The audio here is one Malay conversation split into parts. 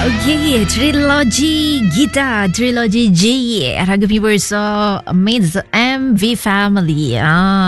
Okey, trilogi Gita, trilogi J, raga viewers Mids MV Family.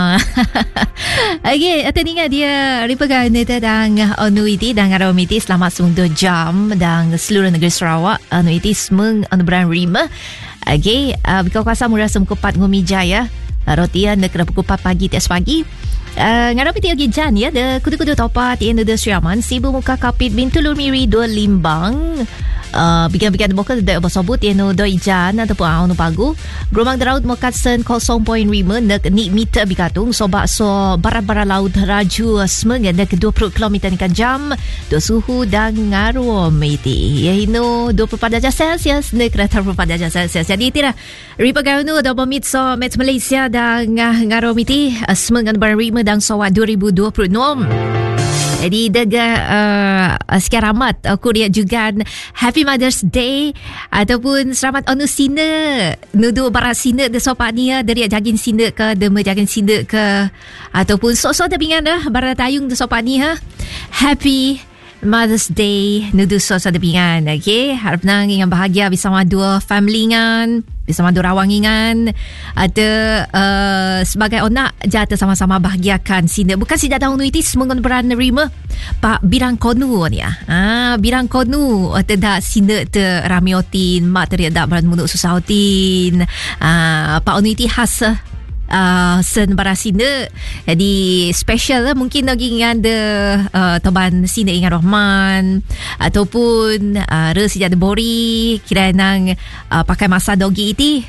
Okey, teningat dia ripagan neta dang Onuiti dan Aromiti selama 2 jam dan seluruh negeri Sarawak Onuiti semeng anugerah rima. Okey, bikau kuasa murah semkupat ngumijaya. Rotian nak pukul 4 pagi tiap pagi. Ngarap itu jan ya de kudu-kudu topat in the Sriaman Sibu muka kapit Bintulur Miri 2 Limbang. Bigan-bigan moka de basabut eno do ijan ataupun anu pagu. Gromang Daraud mokatsen 0.5 nak ni meter bikatung sobak so barat-barat laut raju semeng nak 20 km kan jam. Do suhu dan ngaruh meti. Ya ino 20 darjah Celsius nak 30 darjah Celsius. Jadi tira ripa ganu do pamit so met Malaysia dan ngaruh meti semeng barima dan sawat 2026. Jadi daga sekian ramat aku lihat juga Happy Mother's Day ataupun selamat onu sina nudu barat sina de sopak ni dari jagin sina ke dema jagin sina ke ataupun sok-sok debingan barat tayung de sopak ni Happy Mother's Day nudu sok-sok debingan. Okay, harap nang yang bahagia bersama dua family ngan bersama dua rawang ingan ada sebagai onak jata sama-sama bahagiakan sini bukan si datang nuitis mengon beran nerima pak birang konu ni birang konu tidak sini te ramiotin mak teriak beran munuk susautin pak nuiti khas sen bara sini jadi special lah mungkin lagi ingat de toban sini ingat Rahman ataupun resi ada bori kira nang pakai masa dogi iti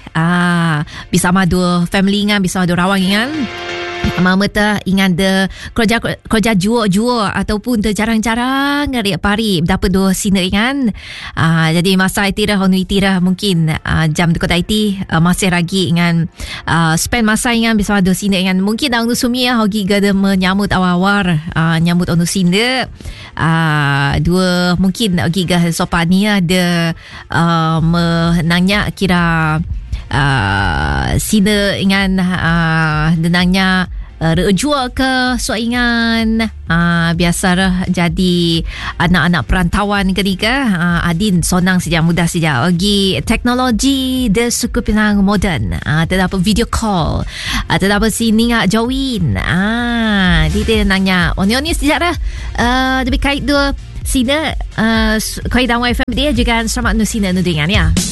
bisa madu family ngan bisa madu rawang ngan mama ta ingat de kerja juo ataupun te jarang-jarang ngari pari dapat do sini ingan jadi masa itira honu itira mungkin jam dekat IT masih lagi ingan spend masa ingan bisa do sini ingan mungkin anu sumia hogi gada menyambut awal nyambut onu sini dua mungkin hogi ga sopania de menanya kira sini ingan denangnya rejua ke soingan biasa jadi anak-anak perantauan ketiga adin sonang saja mudah saja bagi teknologi dia suka pinang modern terdapat video call terdapat sini ngak join dia nanya oni sejarah lebih kait dua sini kait dan wifi dia juga selamat nu sini nu dengan ya.